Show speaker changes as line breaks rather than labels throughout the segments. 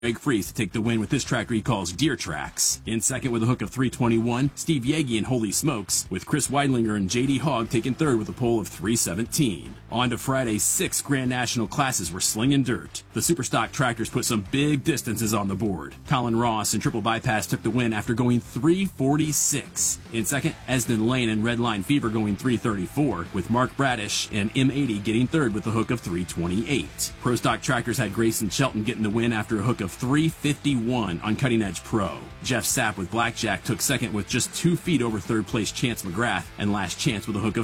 Greg Freese to take the win with this tracker he calls Deer Tracks. In second with a hook of 321, Steve Yagi and Holy Smokes, with Chris Weidlinger and J.D. Hogg taking third with a pole of 317. On to Friday's 6 Grand National classes were slinging dirt. The Superstock tractors put some big distances on the board. Colin Ross and Triple Bypass took the win after going 346. In second, Esden Lane and Redline Fever going 334, with Mark Bradish and M80 getting third with a hook of 328. Pro Stock tractors had Grayson Shelton getting the win after a hook of 351 on Cutting Edge Pro. Jeff Sapp with Blackjack took second with just 2 feet over third place Chance McGrath, and Last Chance with a hook of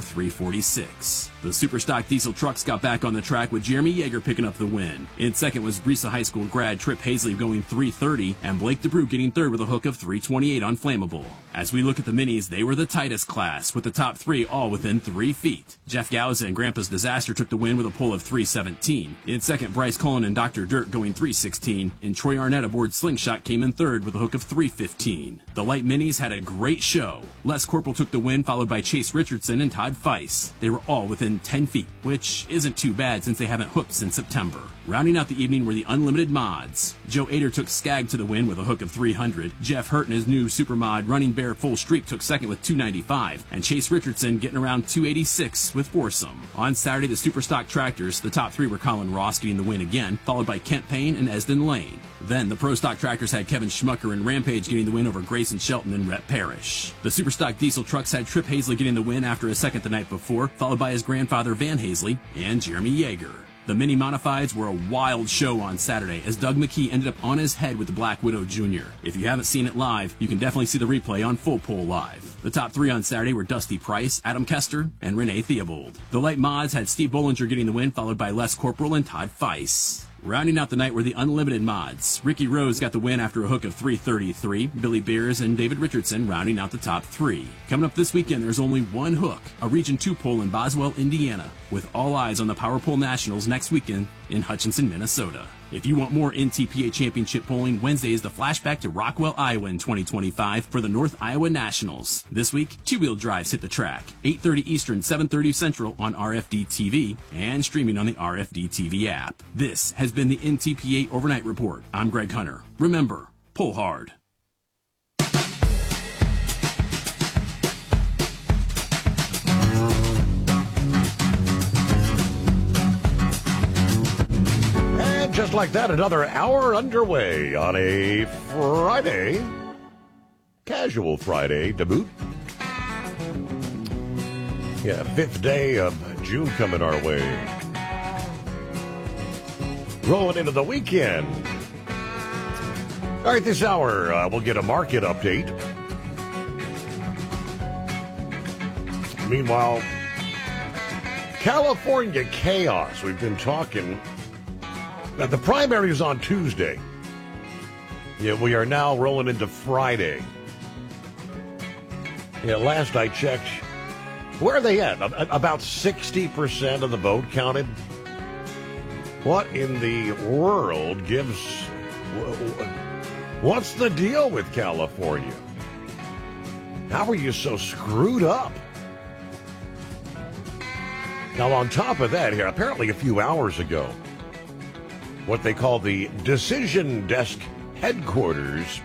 346. The Superstock diesel trucks got back on the track with Jeremy Yeager picking up the win. In second was Brisa High School grad Trip Hazley going 330, and Blake DeBrew getting third with a hook of 328 on Flammable. As we look at the minis, they were the tightest class, with the top 3 all within 3 feet. Jeff Gauza and Grandpa's Disaster took the win with a pole of 317. In second, Bryce Cullen and Dr. Dirt going 316, and Troy Arnett aboard Slingshot came in third with a hook of 315. The light minis had a great show. Les Corporal took the win, followed by Chase Richardson and Todd Feiss. They were all within 10 feet, which isn't too bad since they haven't hooked since September. Rounding out the evening were the Unlimited Mods. Joe Ader took Skag to the win with a hook of 300. Jeff Hurt and his new Supermod Running Bear Full Streak took second with 295, and Chase Richardson getting around 286 with Foursome. On Saturday, the Superstock tractors, the top 3 were Colin Ross getting the win again, followed by Kent Payne and Esden Lane. Then the Pro Stock tractors had Kevin Schmucker and Rampage getting the win over Grayson Shelton and Rhett Parrish. The Superstock diesel trucks had Trip Hazley getting the win after a second the night before, followed by his grandfather Van Hazley and Jeremy Yeager. The mini modifieds were a wild show on Saturday as Doug McKee ended up on his head with the Black Widow Jr. If you haven't seen it live, you can definitely see the replay on Full Pole Live. The top 3 on Saturday were Dusty Price, Adam Kester, and Renee Theobald. The light mods had Steve Bollinger getting the win, followed by Les Corporal and Todd Feiss. Rounding out the night were the Unlimited Mods. Ricky Rose got the win after a hook of 333. Billy Beers and David Richardson rounding out the top 3. Coming up this weekend, there's only one hook, a Region 2 pole in Boswell, Indiana, with all eyes on the Power Pole Nationals next weekend in Hutchinson, Minnesota. If you want more NTPA Championship polling, Wednesday is the flashback to Rockwell, Iowa in 2025 for the North Iowa Nationals. This week, 2-wheel drives hit the track, 8:30 Eastern, 7:30 Central on RFD TV and streaming on the RFD TV app. This has been the NTPA Overnight Report. I'm Greg Hunter. Remember, pull hard.
Just like that, another hour underway on a Friday, casual Friday to boot. Yeah, 5th day of June coming our way. Rolling into the weekend. All right, this hour we'll get a market update. Meanwhile, California chaos. We've been talking. Now, the primary is on Tuesday. Yeah, we are now rolling into Friday. Yeah, last I checked, where are they at? About 60% of the vote counted? What in the world gives... What's the deal with California? How are you so screwed up? Now, on top of that here, apparently a few hours ago, what they call the Decision Desk headquarters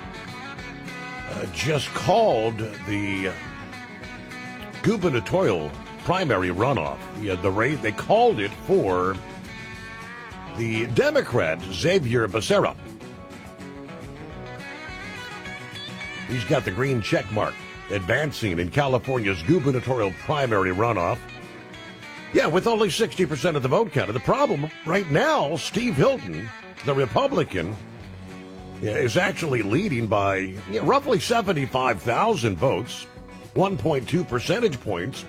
just called the gubernatorial primary runoff. Yeah, the race, they called it for the Democrat Xavier Becerra. He's got the green check mark, advancing in California's gubernatorial primary runoff. Yeah, with only 60% of the vote counted. The problem right now, Steve Hilton, the Republican, is actually leading by roughly 75,000 votes, 1.2 percentage points.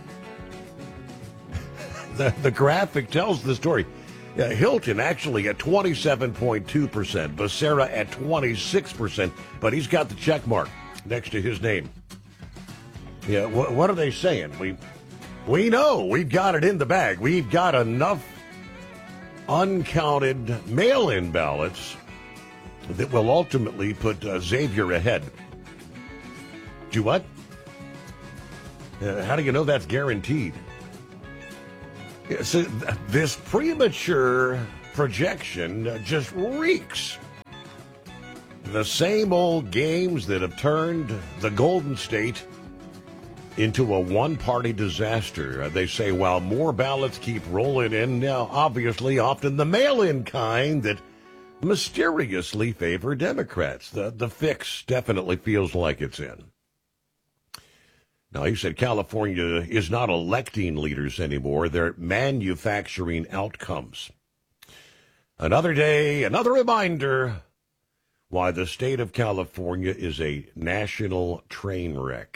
The graphic tells the story. Hilton actually at 27.2%, Becerra at 26%, but he's got the check mark next to his name. Yeah, what are they saying? We know we've got it in the bag. We've got enough uncounted mail-in ballots that will ultimately put Xavier ahead. Do what? How do you know that's guaranteed? So this premature projection just reeks The same old games that have turned the Golden State into a one-party disaster. They say while more ballots keep rolling in, now obviously often the mail-in kind that mysteriously favor Democrats. The fix definitely feels like it's in. Now, he said California is not electing leaders anymore. They're manufacturing outcomes. Another day, another reminder why the state of California is a national train wreck.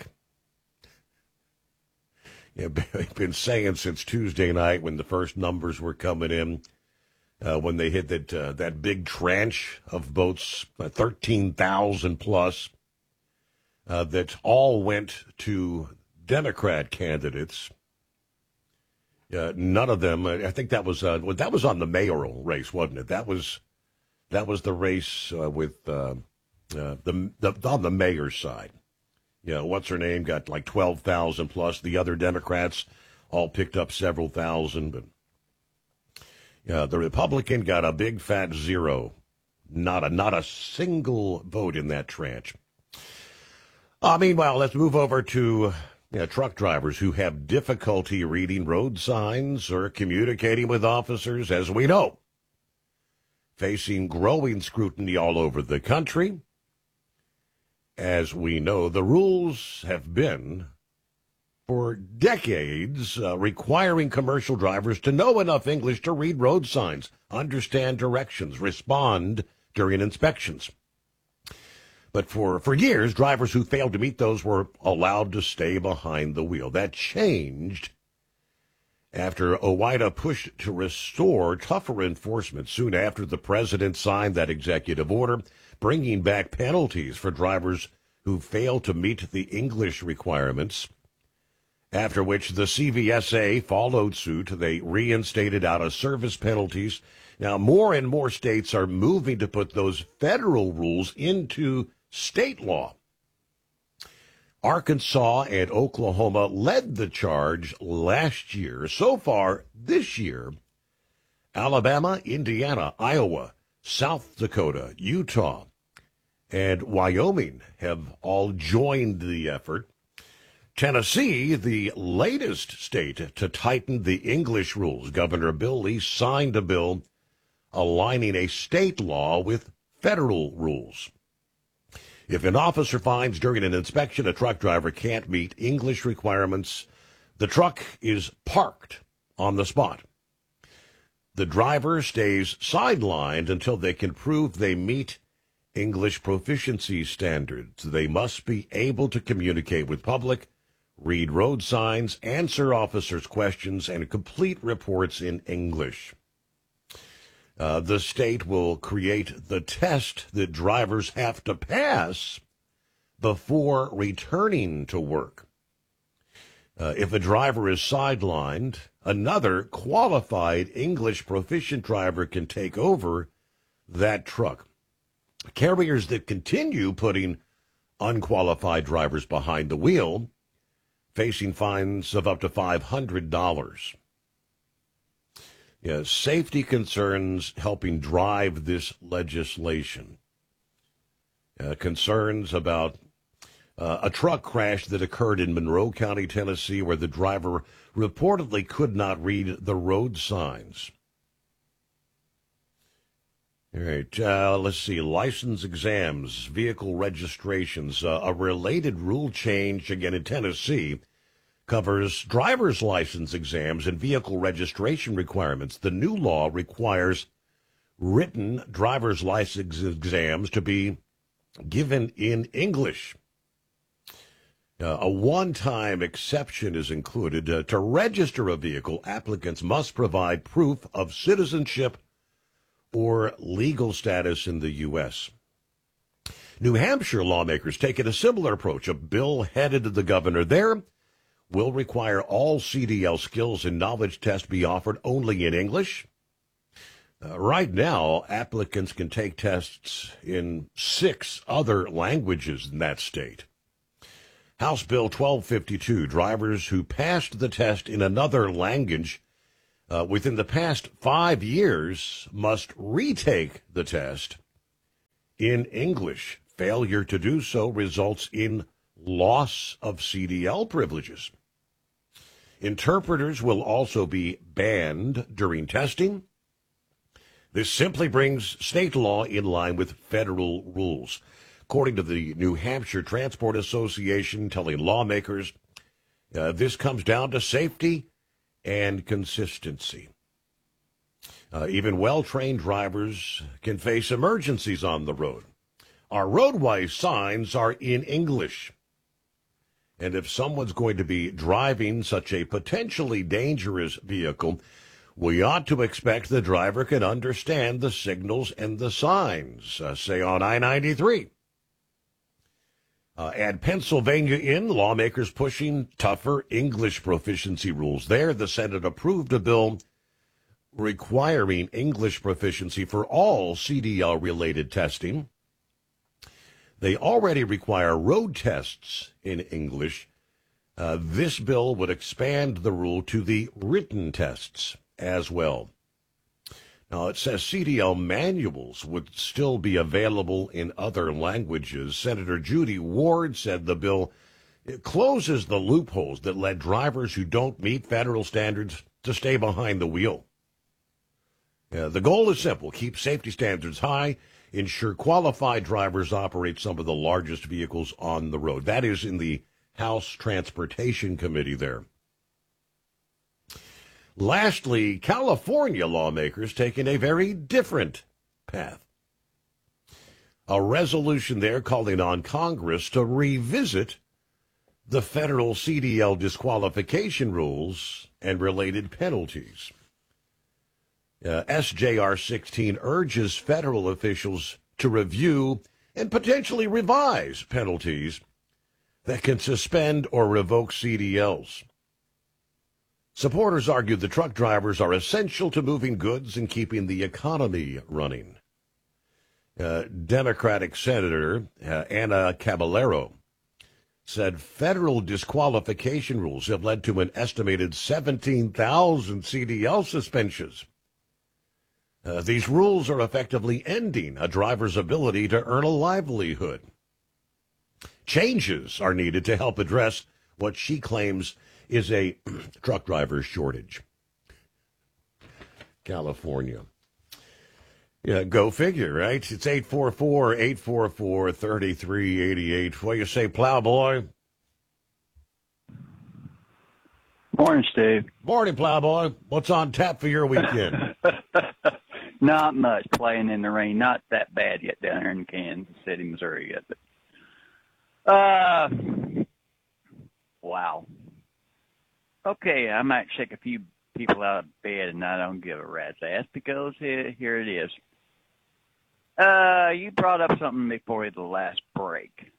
I've been saying since Tuesday night when the first numbers were coming in, when they hit that big tranche of votes, 13,000 plus, that all went to Democrat candidates. None of them. I think that was on the mayoral race, wasn't it? That was the race with on the mayor's side. What's her name got like 12,000 plus. The other Democrats all picked up several thousand, but the Republican got a big fat zero. Not a single vote in that tranche. Meanwhile, let's move over to truck drivers who have difficulty reading road signs or communicating with officers, as we know, facing growing scrutiny all over the country. As we know, the rules have been, for decades, requiring commercial drivers to know enough English to read road signs, understand directions, respond during inspections. But for years, drivers who failed to meet those were allowed to stay behind the wheel. That changed after OOIDA pushed to restore tougher enforcement soon after the president signed that executive order, bringing back penalties for drivers who failed to meet the English requirements, after which the CVSA followed suit. They reinstated out-of-service penalties. Now, more and more states are moving to put those federal rules into state law. Arkansas and Oklahoma led the charge last year. So far this year, Alabama, Indiana, Iowa, South Dakota, Utah, and Wyoming have all joined the effort. Tennessee, the latest state to tighten the English rules. Governor Bill Lee signed a bill aligning a state law with federal rules. If an officer finds during an inspection a truck driver can't meet English requirements, the truck is parked on the spot. The driver stays sidelined until they can prove they meet English proficiency standards. They must be able to communicate with public, read road signs, answer officers' questions, and complete reports in English. The state will create the test that drivers have to pass before returning to work. If a driver is sidelined, another qualified English proficient driver can take over that truck. Carriers that continue putting unqualified drivers behind the wheel facing fines of up to $500. Safety concerns helping drive this legislation. Concerns about a truck crash that occurred in Monroe County, Tennessee, where the driver reportedly could not read the road signs. All right, let's see. License exams, vehicle registrations. A related rule change, again in Tennessee, covers driver's license exams and vehicle registration requirements. The new law requires written driver's license exams to be given in English. A one-time exception is included. To register a vehicle, applicants must provide proof of citizenship or legal status in the U.S. New Hampshire lawmakers taking a similar approach. A bill headed to the governor there will require all CDL skills and knowledge tests be offered only in English. Right now, applicants can take tests in 6 other languages in that state. House Bill 1252, drivers who passed the test in another language within the past 5 years must retake the test in English. Failure to do so results in loss of CDL privileges. Interpreters will also be banned during testing. This simply brings state law in line with federal rules. According to the New Hampshire Transport Association, telling lawmakers, this comes down to safety and consistency. Even well-trained drivers can face emergencies on the road. Our roadway signs are in English. And if someone's going to be driving such a potentially dangerous vehicle, we ought to expect the driver can understand the signals and the signs, say on I-93. Add Pennsylvania in, lawmakers pushing tougher English proficiency rules. There, the Senate approved a bill requiring English proficiency for all CDL-related testing. They already require road tests in English. This bill would expand the rule to the written tests as well. Now, it says CDL manuals would still be available in other languages. Senator Judy Ward said the bill closes the loopholes that led drivers who don't meet federal standards to stay behind the wheel. The goal is simple: keep safety standards high, ensure qualified drivers operate some of the largest vehicles on the road. That is in the House Transportation Committee there. Lastly, California lawmakers taking a very different path. A resolution there calling on Congress to revisit the federal CDL disqualification rules and related penalties. SJR 16 urges federal officials to review and potentially revise penalties that can suspend or revoke CDLs. Supporters argue the truck drivers are essential to moving goods and keeping the economy running. Democratic Senator Anna Caballero said federal disqualification rules have led to an estimated 17,000 CDL suspensions. These rules are effectively ending a driver's ability to earn a livelihood. Changes are needed to help address what she claims is a truck driver shortage. California. Yeah, go figure, right? It's 844-844-3388. What do you say, Plowboy?
Morning, Steve.
Morning, Plowboy. What's on tap for your weekend?
Not much. Playing in the rain. Not that bad yet down here in Kansas City, Missouri yet. But, wow. Okay, I might shake a few people out of bed and I don't give a rat's ass because here it is. You brought up something before the last break.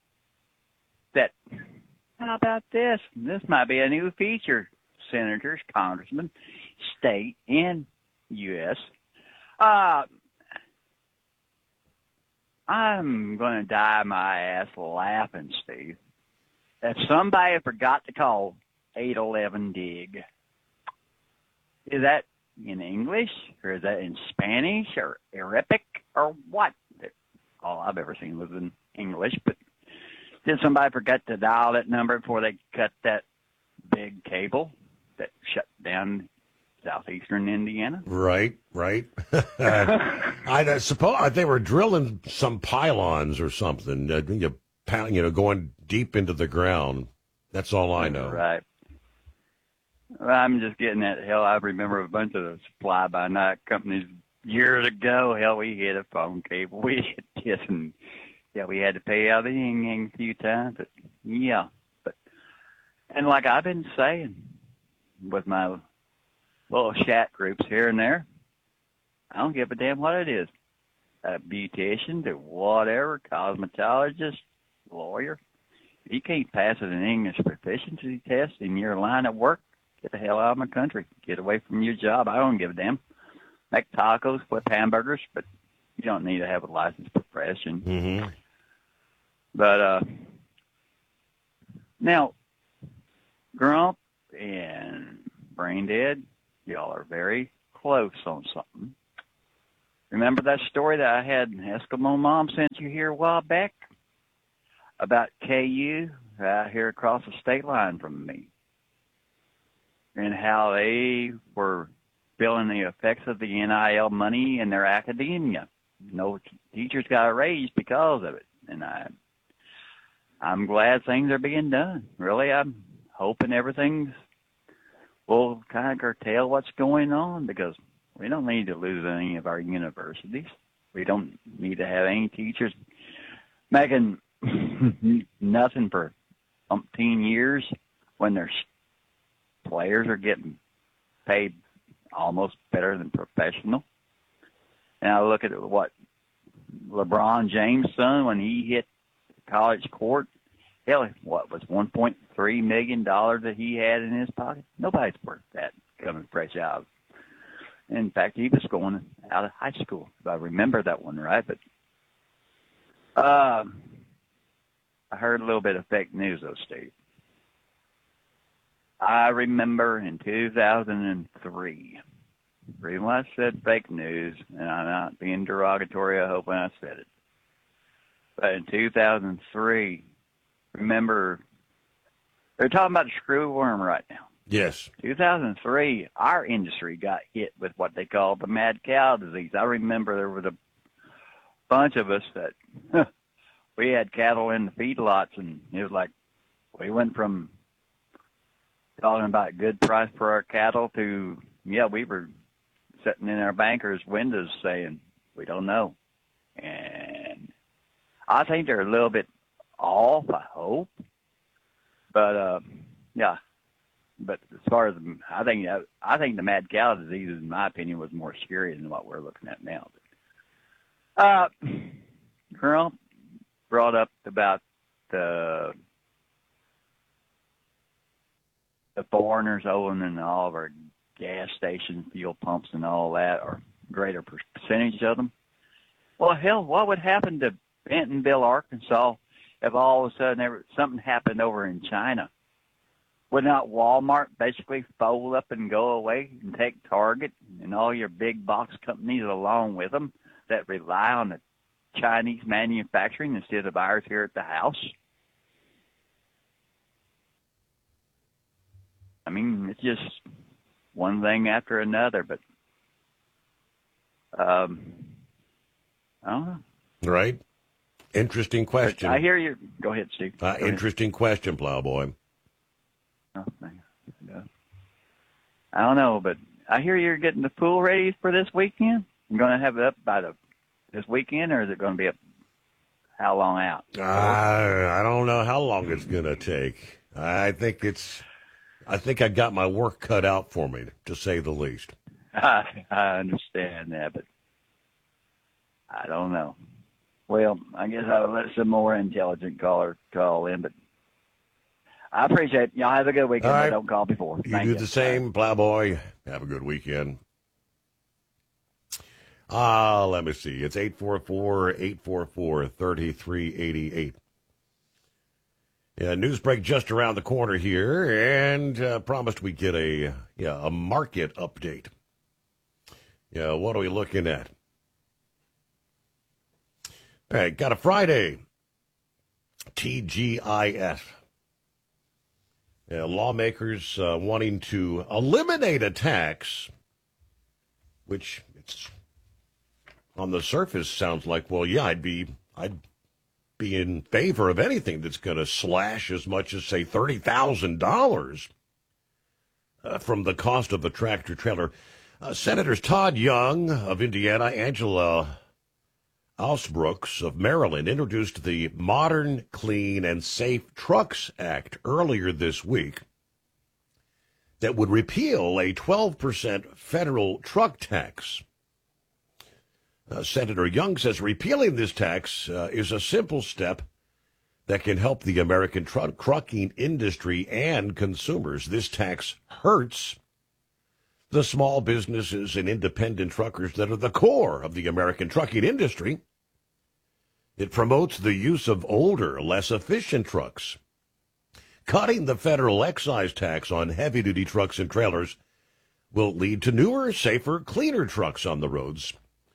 How about this? This might be a new feature. Senators, congressmen, state, and U.S. I'm going to die my ass laughing, Steve. If somebody forgot to call 811 DIG, is that in English, or is that in Spanish, or Arabic, or what? All I've ever seen was in English, but did somebody forget to dial that number before they cut that big cable that shut down southeastern Indiana?
Right. I suppose they were drilling some pylons or something, going deep into the ground. That's all I know.
Right. Well, I'm just getting that. Hell, I remember a bunch of those fly-by-night companies years ago. Hell, we hit a phone cable. We hit this, and we had to pay out the yin-yang a few times. But, and like I've been saying with my little chat groups here and there, I don't give a damn what it is. A beautician to whatever, cosmetologist, lawyer. If you can't pass an English proficiency test in your line of work, get the hell out of my country. Get away from your job. I don't give a damn. Make tacos, flip hamburgers, but you don't need to have a licensed profession.
Mm-hmm.
But now, Grump and Brain Dead, y'all are very close on something. Remember that story that I had Eskimo Mom sent you here a while back about KU right here across the state line from me, and how they were feeling the effects of the NIL money in their academia. No teachers got a raise because of it, and I'm glad things are being done. Really, I'm hoping everything will kind of curtail what's going on, because we don't need to lose any of our universities. We don't need to have any teachers making nothing for umpteen years when their players are getting paid almost better than professional. And I look at what LeBron James' son, when he hit college court, hell, what was $1.3 million that he had in his pocket? Nobody's worth that coming fresh out. In fact, he was going out of high school, if I remember that one right. But I heard a little bit of fake news, though, Steve. I remember in 2003, when I said fake news, and I'm not being derogatory, I hope when I said it. But in 2003, remember, they're talking about the screwworm right now.
Yes.
2003, our industry got hit with what they call the mad cow disease. I remember there was a bunch of us that we had cattle in the feedlots, and it was like we went from talking about good price for our cattle to, we were sitting in our bankers' windows saying, we don't know. And I think they're a little bit off, I hope. But, But as far as I think the mad cow disease, in my opinion, was more scary than what we're looking at now. Colonel brought up about the foreigners owning all of our gas stations, fuel pumps, and all that, or greater percentage of them. Well, hell, what would happen to Bentonville, Arkansas, if all of a sudden something happened over in China? Would not Walmart basically fold up and go away and take Target and all your big box companies along with them that rely on the Chinese manufacturing instead of ours here at the house? I mean, it's just one thing after another, but I don't know.
Right. Interesting question.
But I hear you. Go ahead, Steve.
Interesting question, Plowboy.
Oh, yeah. I don't know, but I hear you're getting the pool ready for this weekend. You're going to have it up by this weekend, or is it going to be up how long out?
I don't know how long it's going to take. I think I got my work cut out for me, to say the least.
I understand that, but I don't know. Well, I guess I'll let some more intelligent caller call in, but I appreciate it. Y'all have a good weekend.
Right.
I don't call before.
You do the same, Plowboy. Have a good weekend. Let me see. It's 844-844-3388. Yeah, news break just around the corner here, and promised we get a market update. Yeah, what are we looking at? All right, got a Friday. TGIF. Lawmakers wanting to eliminate a tax, which it's on the surface sounds like, well, yeah, I'd be in favor of anything that's going to slash as much as, say, $30,000 from the cost of a tractor trailer. Senators Todd Young of Indiana, Angela Alsbrooks of Maryland introduced the Modern, Clean, and Safe Trucks Act earlier this week that would repeal a 12% federal truck tax. Senator Young says repealing this tax is a simple step that can help the American trucking industry and consumers. This tax hurts the small businesses and independent truckers that are the core of the American trucking industry. It promotes the use of older, less efficient trucks. Cutting the federal excise tax on heavy-duty trucks and trailers will lead to newer, safer, cleaner trucks on the roads.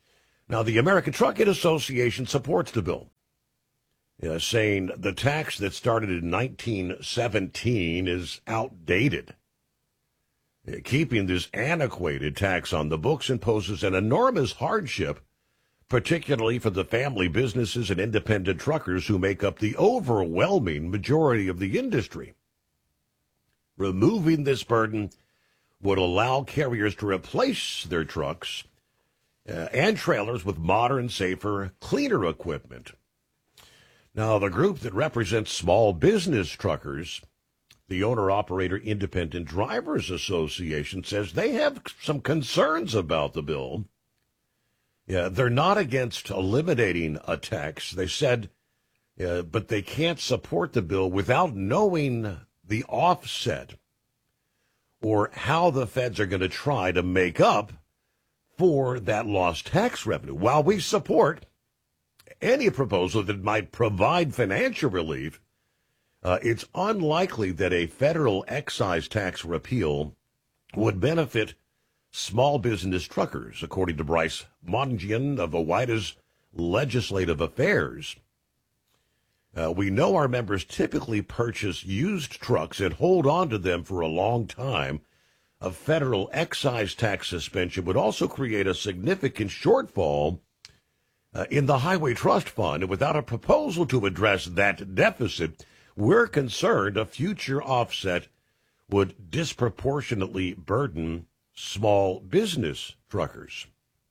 Now, the American Trucking Association supports the bill, saying the tax that started in 1917 is outdated. Keeping this antiquated tax on the books imposes an enormous hardship, particularly for the family businesses and independent truckers who make up the overwhelming majority of the industry. Removing this burden would allow carriers to replace their trucks and trailers with modern, safer, cleaner equipment. Now, the group that represents small business truckers, the Owner-Operator Independent Drivers Association, says they have some concerns about the bill. Yeah, they're not against eliminating a tax. They said, but they can't support the bill without knowing the offset or how the feds are going to try to make up for that lost tax revenue. While we support any proposal that might provide financial relief, it's unlikely that a federal excise tax repeal would benefit small business truckers, according to Bryce Mongian of OOIDA's Legislative Affairs. We know our members typically purchase used trucks and hold on to them for a long time. A federal excise tax suspension would also create a significant shortfall in the Highway Trust Fund. And without a proposal to address that deficit, we're concerned a future offset would disproportionately burden small business truckers.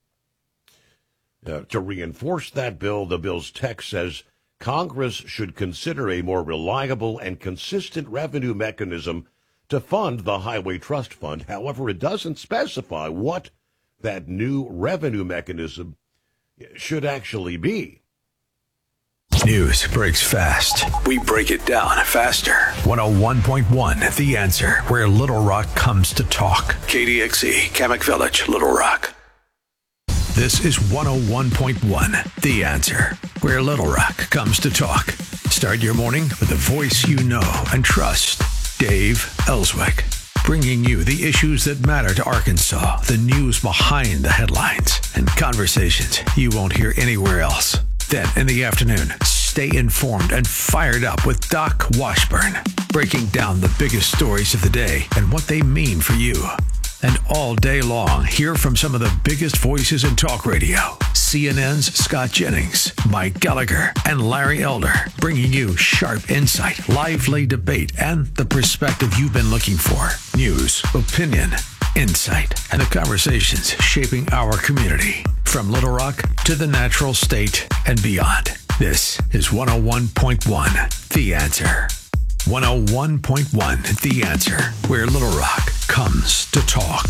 To reinforce that bill, the bill's text says Congress should consider a more reliable and consistent revenue mechanism to fund the Highway Trust Fund. However, it doesn't specify what that new revenue mechanism should actually be.
News breaks fast. We break it down faster. 101.1 The Answer, where Little Rock comes to talk. KDXE, Kamak Village, Little Rock. This is 101.1 The Answer, where Little Rock comes to talk. Start your morning with a voice you know and trust. Dave Ellswick, bringing you the issues that matter to Arkansas, the news behind the headlines, and conversations you won't hear anywhere else. Then, in the afternoon, stay informed and fired up with Doc Washburn, breaking down the biggest stories of the day and what they mean for you. And all day long, hear from some of the biggest voices in talk radio. CNN's Scott Jennings, Mike Gallagher, and Larry Elder, bringing you sharp insight, lively debate, and the perspective you've been looking for. News, opinion, insight, and the conversations shaping our community. From Little Rock to the Natural State and beyond. This is 101.1 The Answer. 101.1 The Answer, where Little Rock comes to talk.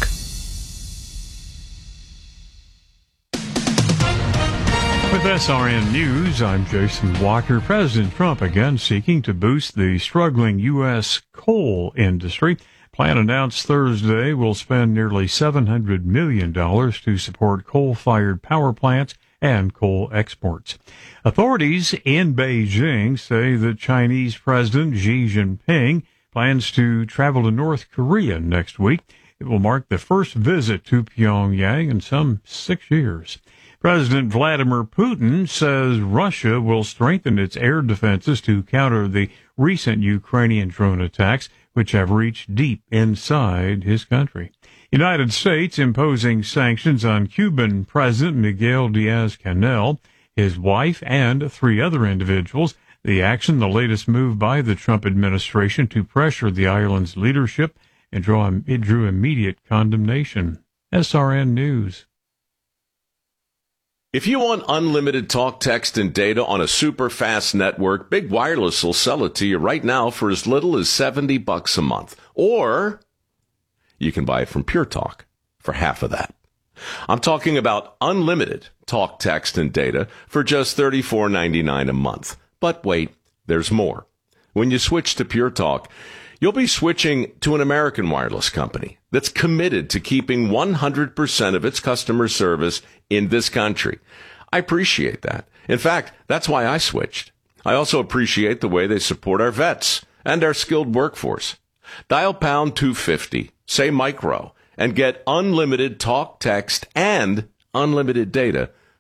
With SRN News, I'm Jason Walker. President Trump again seeking to boost the struggling U.S. coal industry. Plan announced Thursday will spend nearly $700 million to support coal-fired power plants and coal exports. Authorities in Beijing say that Chinese President Xi Jinping plans to travel to North Korea next week. It will mark the first visit to Pyongyang in some 6 years. President Vladimir Putin says Russia will strengthen its air defenses to counter the recent Ukrainian drone attacks, which have reached deep inside his country. United States imposing sanctions on Cuban President Miguel Diaz-Canel, his wife, and 3 other individuals. The action, the latest move by the Trump administration to pressure the island's leadership, and it drew immediate condemnation. SRN News.
If you want unlimited talk, text, and data on a super fast network, Big Wireless will sell it to you right now for as little as $70 a month. Or you can buy it from Pure Talk for half of that. I'm talking about unlimited talk, text, and data for just $34.99 a month. But wait, there's more. When you switch to Pure Talk, you'll be switching to an American wireless company that's committed to keeping 100% of its customer service in this country. I appreciate that. In fact, that's why I switched. I also appreciate the way they support our vets and our skilled workforce. Dial pound 250, say micro, and get unlimited talk, text, and unlimited data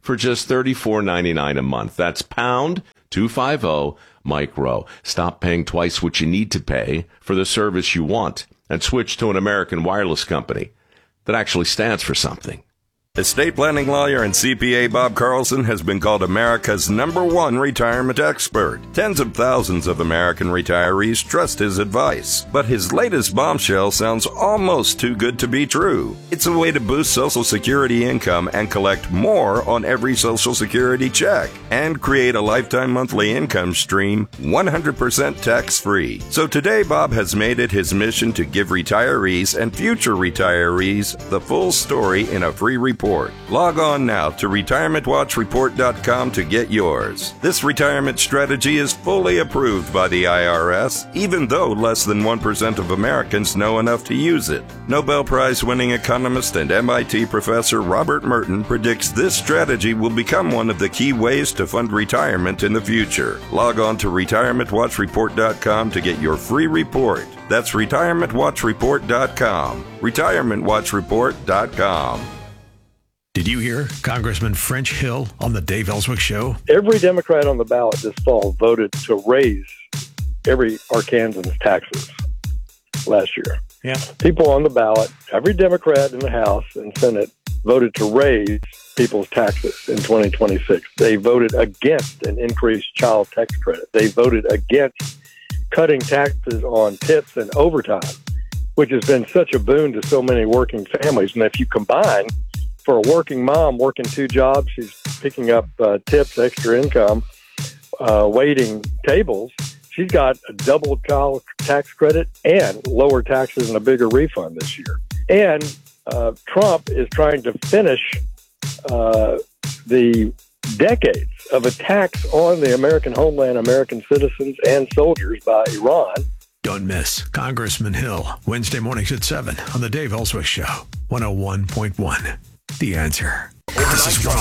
for just $34.99 a month. That's pound 250 Mike Rowe. Stop paying twice what you need to pay for the service you want and switch to an American Wireless company that actually stands for something.
Estate planning lawyer and CPA Bob Carlson has been called America's #1 retirement expert. Tens of thousands of American retirees trust his advice. But his latest bombshell sounds almost too good to be true. It's a way to boost Social Security income and collect more on every Social Security check and create a lifetime monthly income stream 100% tax-free. So today, Bob has made it his mission to give retirees and future retirees the full story in a free report. Log on now to retirementwatchreport.com to get yours. This retirement strategy is fully approved by the IRS, even though less than 1% of Americans know enough to use it. Nobel Prize-winning economist and MIT professor Robert Merton predicts this strategy will become one of the key ways to fund retirement in the future. Log on to retirementwatchreport.com to get your free report. That's retirementwatchreport.com. retirementwatchreport.com.
Did you hear Congressman French Hill on the Dave Ellswick Show?
Every Democrat on the ballot this fall voted to raise every Arkansan's taxes last year.
Yeah.
People on the ballot, every Democrat in the House and Senate voted to raise people's taxes in 2026. They voted against an increased child tax credit. They voted against cutting taxes on tips and overtime, which has been such a boon to so many working families. And if you combine, for a working mom working 2 jobs, she's picking up tips, extra income, waiting tables. She's got a double child tax credit and lower taxes and a bigger refund this year. And Trump is trying to finish the decades of attacks on the American homeland, American citizens, and soldiers by Iran.
Don't miss Congressman Hill, Wednesday mornings at 7 on the Dave Ellswick Show, 101.1. The Answer. This is wrong.